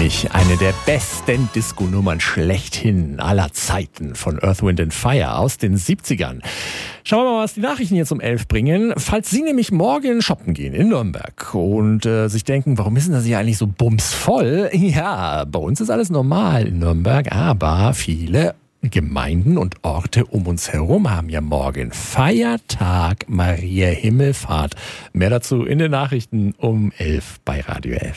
mich eine der besten Disco-Nummern schlechthin aller Zeiten von Earth, Wind & Fire aus den 70ern. Schauen wir mal, was die Nachrichten jetzt um 11 bringen. Falls Sie nämlich morgen shoppen gehen in Nürnberg und sich denken, warum ist denn das hier eigentlich so bumsvoll? Ja, bei uns ist alles normal in Nürnberg, aber viele Gemeinden und Orte um uns herum haben ja morgen Feiertag Maria Himmelfahrt. Mehr dazu in den Nachrichten um 11 bei Radio F.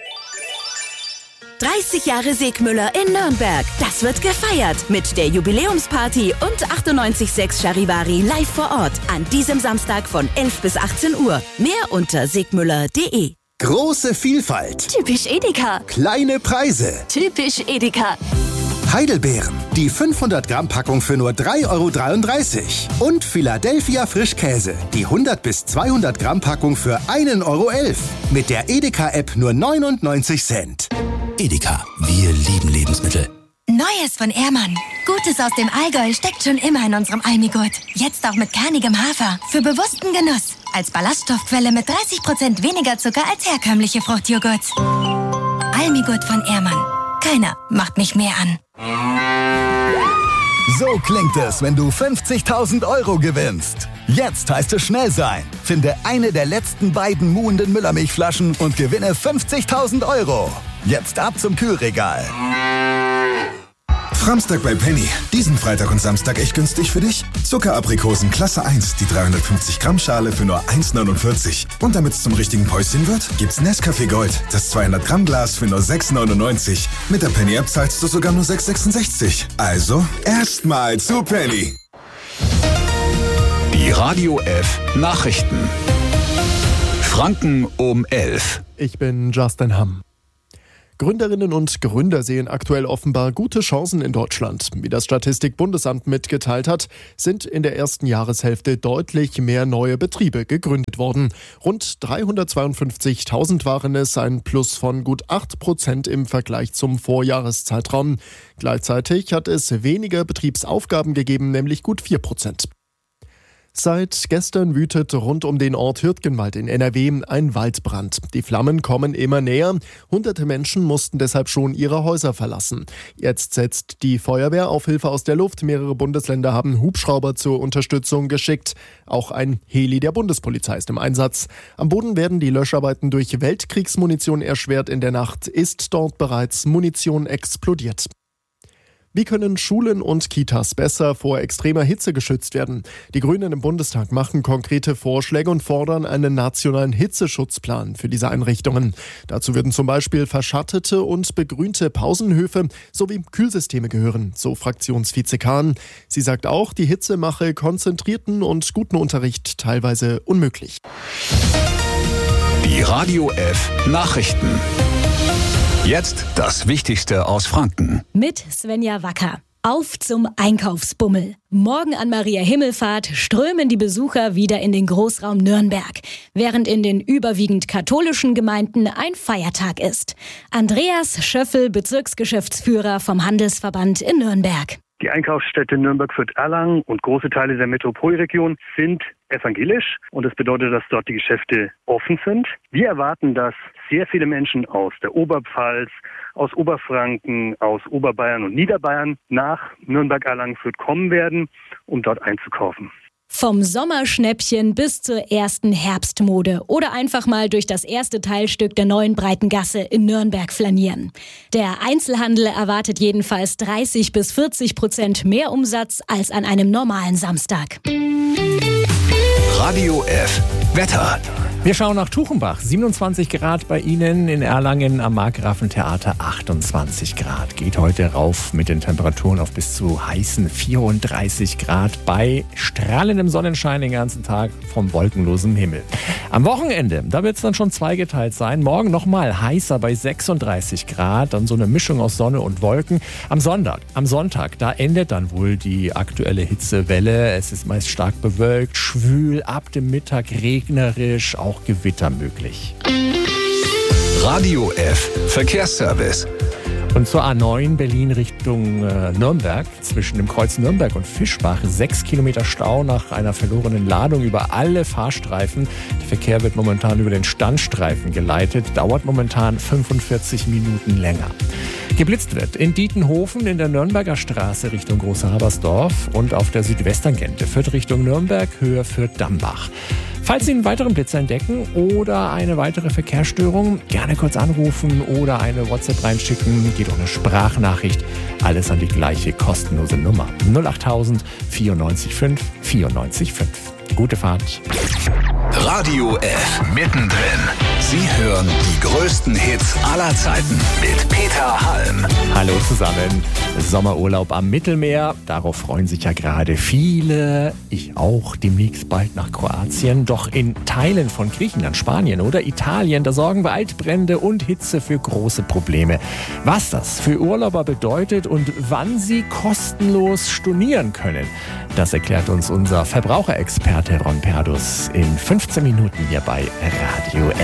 30 Jahre Segmüller in Nürnberg. Das wird gefeiert mit der Jubiläumsparty und 98.6 Charivari live vor Ort an diesem Samstag von 11 bis 18 Uhr. Mehr unter segmüller.de. Große Vielfalt. Typisch Edeka. Kleine Preise. Typisch Edeka. Heidelbeeren. Die 500 Gramm Packung für nur 3,33 €. Und Philadelphia Frischkäse. Die 100 bis 200 Gramm Packung für 1,11 €. Mit der Edeka-App nur 99 Cent. Edeka, wir lieben Lebensmittel. Neues von Ehrmann. Gutes aus dem Allgäu steckt schon immer in unserem Almigurt. Jetzt auch mit kernigem Hafer. Für bewussten Genuss. Als Ballaststoffquelle mit 30% weniger Zucker als herkömmliche Fruchtjoghurts. Almigurt von Ehrmann. Keiner macht mich mehr an. So klingt es, wenn du 50.000 € gewinnst. Jetzt heißt es schnell sein. Finde eine der letzten beiden muhenden Müllermilchflaschen und gewinne 50.000 €. Jetzt ab zum Kühlregal. Framstag bei Penny. Diesen Freitag und Samstag echt günstig für dich. Zuckeraprikosen Klasse 1, die 350 Gramm Schale für nur 1,49. Und damit es zum richtigen Päuschen wird, gibt's Nescafé Gold, das 200 Gramm Glas für nur 6,99. Mit der Penny App zahlst du sogar nur 6,66. Also erstmal zu Penny. Die Radio F Nachrichten. Franken um 11. Ich bin Justin Hamm. Gründerinnen und Gründer sehen aktuell offenbar gute Chancen in Deutschland. Wie das Statistikbundesamt mitgeteilt hat, sind in der ersten Jahreshälfte deutlich mehr neue Betriebe gegründet worden. Rund 352.000 waren es, ein Plus von gut 8% im Vergleich zum Vorjahreszeitraum. Gleichzeitig hat es weniger Betriebsaufgaben gegeben, nämlich gut 4%. Seit gestern wütet rund um den Ort Hürtgenwald in NRW ein Waldbrand. Die Flammen kommen immer näher. Hunderte Menschen mussten deshalb schon ihre Häuser verlassen. Jetzt setzt die Feuerwehr auf Hilfe aus der Luft. Mehrere Bundesländer haben Hubschrauber zur Unterstützung geschickt. Auch ein Heli der Bundespolizei ist im Einsatz. Am Boden werden die Löscharbeiten durch Weltkriegsmunition erschwert. In der Nacht ist dort bereits Munition explodiert. Wie können Schulen und Kitas besser vor extremer Hitze geschützt werden? Die Grünen im Bundestag machen konkrete Vorschläge und fordern einen nationalen Hitzeschutzplan für diese Einrichtungen. Dazu würden zum Beispiel verschattete und begrünte Pausenhöfe sowie Kühlsysteme gehören, so Fraktionsvize Kahn. Sie sagt auch, die Hitze mache konzentrierten und guten Unterricht teilweise unmöglich. Die Radio F Nachrichten. Jetzt das Wichtigste aus Franken. Mit Svenja Wacker. Auf zum Einkaufsbummel. Morgen an Maria Himmelfahrt strömen die Besucher wieder in den Großraum Nürnberg, während in den überwiegend katholischen Gemeinden ein Feiertag ist. Andreas Schöffel, Bezirksgeschäftsführer vom Handelsverband in Nürnberg. Die Einkaufsstädte Nürnberg, Fürth, Erlangen und große Teile der Metropolregion sind evangelisch und das bedeutet, dass dort die Geschäfte offen sind. Wir erwarten, dass sehr viele Menschen aus der Oberpfalz, aus Oberfranken, aus Oberbayern und Niederbayern nach Nürnberg, Erlangen, Fürth kommen werden, um dort einzukaufen. Vom Sommerschnäppchen bis zur ersten Herbstmode oder einfach mal durch das erste Teilstück der neuen Breitengasse in Nürnberg flanieren. Der Einzelhandel erwartet jedenfalls 30-40% mehr Umsatz als an einem normalen Samstag. Radio F Wetter. Wir schauen nach Tuchenbach. 27 Grad bei Ihnen, in Erlangen am Markgrafentheater 28 Grad. Geht heute rauf mit den Temperaturen auf bis zu heißen 34 Grad bei strahlendem Sonnenschein den ganzen Tag vom wolkenlosen Himmel. Am Wochenende, da wird es dann schon zweigeteilt sein. Morgen nochmal heißer bei 36 Grad, dann so eine Mischung aus Sonne und Wolken. Am Sonntag, da endet dann wohl die aktuelle Hitzewelle. Es ist meist stark bewölkt, schwül, ab dem Mittag regnerisch, auch Gewitter möglich. Radio F Verkehrsservice. Und zur A9 Berlin Richtung Nürnberg. Zwischen dem Kreuz Nürnberg und Fischbach 6 Kilometer Stau nach einer verlorenen Ladung über alle Fahrstreifen. Der Verkehr wird momentan über den Standstreifen geleitet. Dauert momentan 45 Minuten länger. Geblitzt wird in Dietenhofen in der Nürnberger Straße Richtung Großhabersdorf und auf der Südwesttangente Fürth Richtung Nürnberg, Höhe Fürth-Dambach. Falls Sie einen weiteren Blitz entdecken oder eine weitere Verkehrsstörung, gerne kurz anrufen oder eine WhatsApp reinschicken. Geht auch eine Sprachnachricht. Alles an die gleiche kostenlose Nummer. 08000 94 5 94 5. Gute Fahrt. Radio F. Mittendrin. Sie hören die größten Hits aller Zeiten mit Peter Halm. Hallo zusammen. Sommerurlaub am Mittelmeer. Darauf freuen sich ja gerade viele. Ich auch. Demnächst bald nach Kroatien. Doch in Teilen von Griechenland, Spanien oder Italien, da sorgen Waldbrände und Hitze für große Probleme. Was das für Urlauber bedeutet und wann sie kostenlos stornieren können, das erklärt uns unser Verbraucherexperte Ron Perdus in 15 Minuten hier bei Radio F.